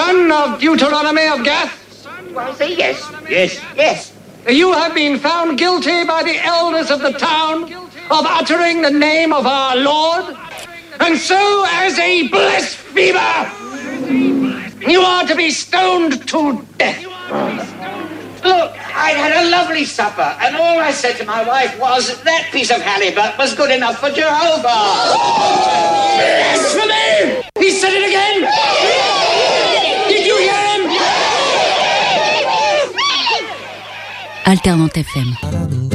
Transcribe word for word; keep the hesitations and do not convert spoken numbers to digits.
son of Deuteronomy of Gath? Was he? Yes. Yes. Yes. You have been found guilty by the elders of the town of uttering the name of our Lord, and so as a blasphemer, you are to be stoned to death. Look, I'd had a lovely supper, and all I said to my wife was that piece of halibut was good enough for Jehovah. Blasphemy! He said it again! Did you hear him? Alternante F M.